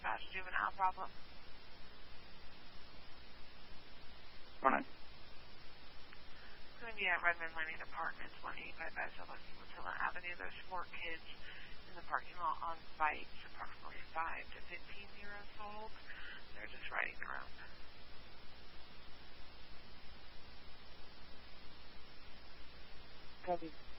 dispatch, juvenile problem. Morning. Going to be at Redmond Landing Apartments, 1855 South Matilla Avenue. There's 4 kids in the parking lot on bikes, approximately 5 to 15 years old. They're just riding around. Copy.